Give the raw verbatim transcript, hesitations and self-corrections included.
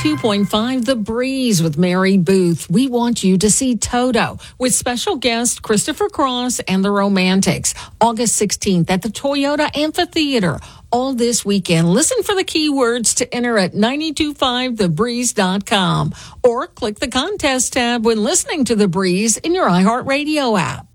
ninety-two point five The Breeze with Mary Booth. We want you to see Toto with special guest Christopher Cross and the Romantics. August sixteenth at the Toyota Amphitheater. All this weekend. Listen for the keywords to enter at nine two five the breeze dot com or click the contest tab when listening to The Breeze in your iHeartRadio app.